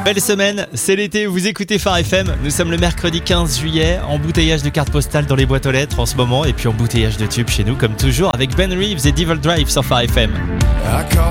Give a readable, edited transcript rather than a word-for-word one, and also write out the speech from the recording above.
Belle semaine, c'est l'été, vous écoutez Phare FM. Nous sommes le mercredi 15 juillet, embouteillage de cartes postales dans les boîtes aux lettres en ce moment, et puis embouteillage de tubes chez nous comme toujours avec Ben Reeves et Devil Drive sur Phare FM.